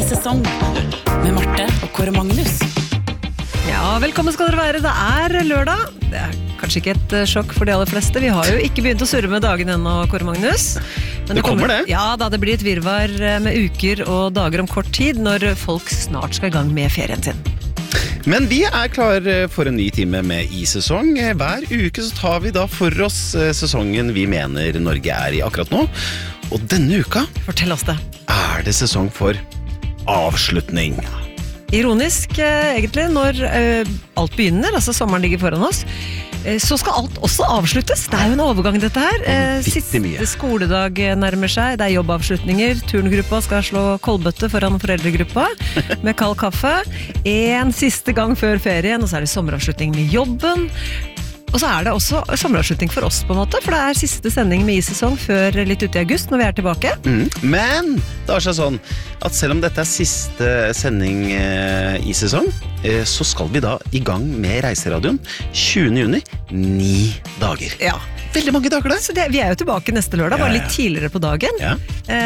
sesong med Marte og Kåre Magnus. Ja, velkommen skal dere være. Det lørdag. Det kanskje ikke et sjokk for de aller fleste. Vi har jo ikke begynt å surre med dagen ennå, Kåre Magnus. Men det kommer det. Ja, da det blir et virvar med uker og dager om kort tid når folk snart skal i gang med ferien sin. Men vi klar for en ny time med I sesong. Hver uke så tar vi da for oss sesongen vi mener Norge I akkurat nå. Og denne uka Fortell oss det. Det sesong for avslutning. Ironisk, egentlig, når alt begynner, altså sommeren ligger foran oss, så skal alt også avsluttes. Det jo en overgang dette her. Siste skoledag nærmer seg, det jobbavslutninger. Turngruppa skal slå kolbøtte foran foreldregruppa med kald kaffe. En siste gang før ferien, og så det sommeravslutning med jobben. Og så det også sommeravslutning for oss på en måte, for det siste sending med I-sesong før litt ut I august, når vi tilbake. Men det seg sånn at selv om dette siste sending I-sesong, så skal vi da I gang med Reiseradioen 20. juni, 9 dager. Ja. Veldig mange dager det. Så vi jo tilbake neste lørdag, bare litt tidligere på dagen. Ja.